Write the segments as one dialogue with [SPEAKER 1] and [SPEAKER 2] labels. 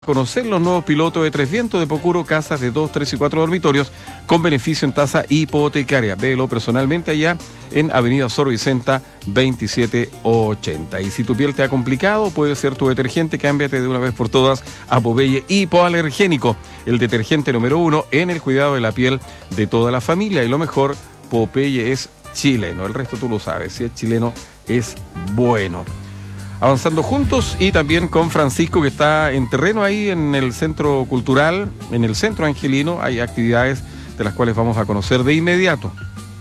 [SPEAKER 1] Conocer los nuevos pilotos de Tres Vientos de Pocuro, casas de 2, 3 y 4 dormitorios con beneficio en tasa hipotecaria. Véelo personalmente allá en Avenida Sor Vicenta 2780. Y si tu piel te ha complicado, puede ser tu detergente, cámbiate de una vez por todas a Popeye Hipoalergénico, el detergente número 1 en el cuidado de la piel de toda la familia. Y lo mejor, Popeye es chileno, el resto tú lo sabes, si es chileno es bueno. Avanzando juntos y también con Francisco, que está en terreno ahí en el Centro Cultural, en el Centro Angelino. Hay actividades de las cuales vamos a conocer de inmediato.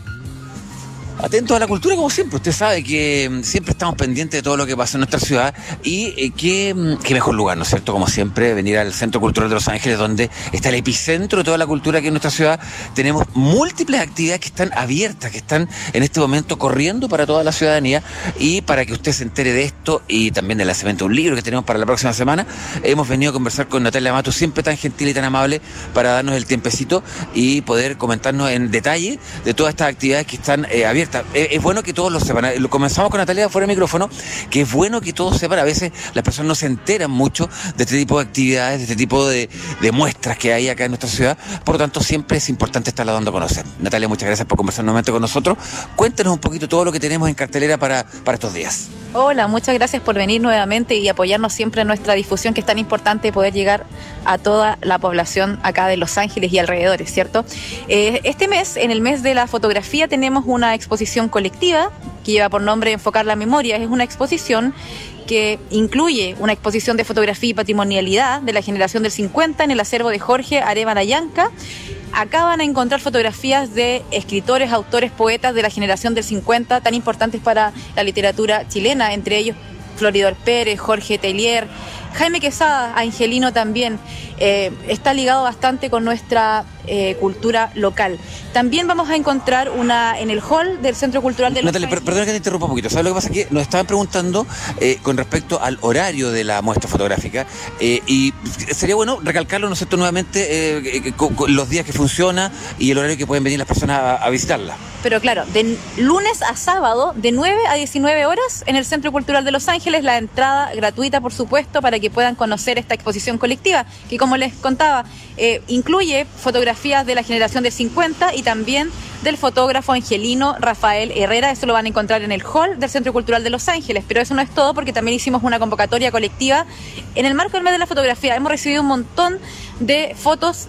[SPEAKER 2] Atentos a la cultura, como siempre. Usted sabe que siempre estamos pendientes de todo lo que pasa en nuestra ciudad y qué mejor lugar, ¿no es cierto? Como siempre, venir al Centro Cultural de Los Ángeles, donde está el epicentro de toda la cultura aquí en nuestra ciudad. Tenemos múltiples actividades que están abiertas, que están en este momento corriendo para toda la ciudadanía, y para que usted se entere de esto y también del lanzamiento de un libro que tenemos para la próxima semana, hemos venido a conversar con Natalia Matus, siempre tan gentil y tan amable, para darnos el tiempecito y poder comentarnos en detalle de todas estas actividades que están abiertas. Es bueno que todos lo sepan. Lo comenzamos con Natalia fuera del micrófono, que es bueno que todos sepan. A veces las personas no se enteran mucho de este tipo de actividades, de este tipo de muestras que hay acá en nuestra ciudad. Por lo tanto, siempre es importante estarla dando a conocer. Natalia, muchas gracias por conversar nuevamente con nosotros. Cuéntanos un poquito todo lo que tenemos en cartelera para estos días.
[SPEAKER 3] Hola, muchas gracias por venir nuevamente y apoyarnos siempre en nuestra difusión, que es tan importante poder llegar a toda la población acá de Los Ángeles y alrededores, ¿cierto? Este mes, en el mes de la fotografía, tenemos una exposición colectiva que lleva por nombre Enfocar la Memoria. Es una exposición que incluye una exposición de fotografía y patrimonialidad de la generación del 50 en el acervo de Jorge Arevalo Yanca. Acá van a encontrar fotografías de escritores, autores, poetas de la generación del 50, tan importantes para la literatura chilena, entre ellos Floridor Pérez, Jorge Tellier, Jaime Quesada, Angelino también. Está ligado bastante con nuestra cultura local. También vamos a encontrar una en el hall del Centro Cultural de Los Ángeles.
[SPEAKER 2] Natalia, perdona que te interrumpa un poquito. ¿Sabes lo que pasa? Que nos estaban preguntando con respecto al horario de la muestra fotográfica, y sería bueno recalcarlo, ¿no es cierto?, nuevamente, con los días que funciona y el horario que pueden venir las personas a visitarla.
[SPEAKER 3] Pero claro, de lunes a sábado, de 9 a 19 horas, en el Centro Cultural de Los Ángeles, la entrada gratuita, por supuesto, para que puedan conocer esta exposición colectiva, que, como les contaba, incluye fotografías de la generación del 50 y también del fotógrafo angelino Rafael Herrera. Eso lo van a encontrar en el hall del Centro Cultural de Los Ángeles. Pero eso no es todo, porque también hicimos una convocatoria colectiva en el marco del mes de la fotografía. Hemos recibido un montón de fotos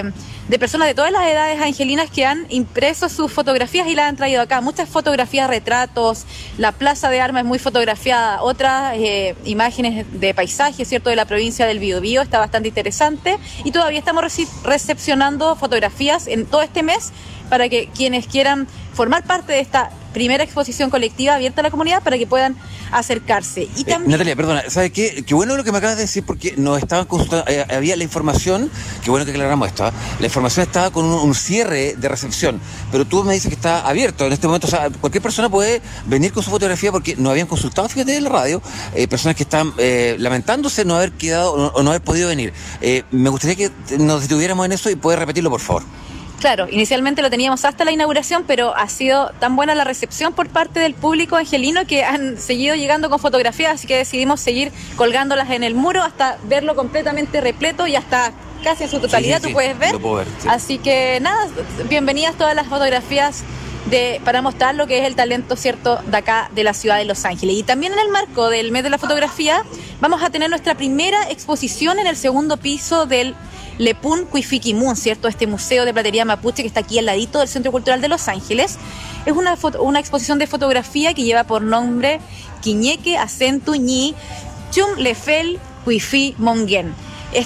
[SPEAKER 3] de personas de todas las edades angelinas que han impreso sus fotografías y las han traído acá. Muchas fotografías, retratos, la Plaza de Armas es muy fotografiada, otras imágenes de paisajes, ¿cierto?, de la provincia del Biobío, está bastante interesante, y todavía estamos recepcionando fotografías en todo este mes para que quienes quieran formar parte de esta primera exposición colectiva abierta a la comunidad, para que puedan acercarse. Y también...
[SPEAKER 2] Natalia, perdona, ¿sabes qué? Qué bueno lo que me acabas de decir, porque nos estaban consultando, había la información, qué bueno que aclaramos esto, la información estaba con un cierre de recepción, pero tú me dices que está abierto en este momento. O sea, cualquier persona puede venir con su fotografía, porque nos habían consultado, fíjate, en la radio, personas que están lamentándose no haber quedado o no haber podido venir. Me gustaría que nos detuviéramos en eso y poder repetirlo, por favor.
[SPEAKER 3] Claro, inicialmente lo teníamos hasta la inauguración, pero ha sido tan buena la recepción por parte del público angelino que han seguido llegando con fotografías, así que decidimos seguir colgándolas en el muro hasta verlo completamente repleto y hasta casi en su totalidad. Sí, tú puedes ver.
[SPEAKER 2] Lo puedo ver, sí.
[SPEAKER 3] Así que nada, bienvenidas todas las fotografías para mostrar lo que es el talento, ¿cierto?, de acá de la ciudad de Los Ángeles. Y también en el marco del mes de la fotografía vamos a tener nuestra primera exposición en el segundo piso del Lepún Cuifiquimun, ¿cierto?, este museo de platería mapuche que está aquí al ladito del Centro Cultural de Los Ángeles. Es una exposición de fotografía que lleva por nombre Quiñeque Acentu Ñi Chum Lefel Cuifi Mongen.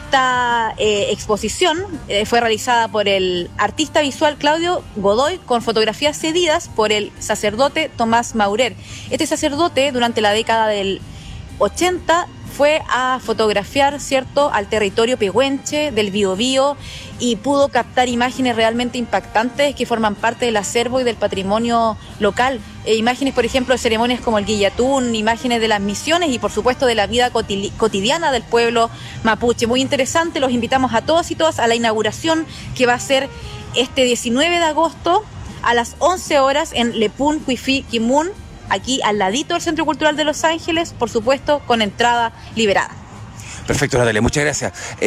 [SPEAKER 3] Esta exposición fue realizada por el artista visual Claudio Godoy, con fotografías cedidas por el sacerdote Tomás Maurer. Este sacerdote, durante la década del 80, fue a fotografiar, ¿cierto?, al territorio pehuenche del Biobío, y pudo captar imágenes realmente impactantes que forman parte del acervo y del patrimonio local. Imágenes, por ejemplo, de ceremonias como el Guillatún, imágenes de las misiones y, por supuesto, de la vida cotidiana del pueblo mapuche. Muy interesante, los invitamos a todos y todas a la inauguración, que va a ser este 19 de agosto a las 11 horas en Lepún Cuifiquimun, aquí al ladito del Centro Cultural de Los Ángeles, por supuesto, con entrada liberada.
[SPEAKER 2] Perfecto, Natalia, muchas gracias.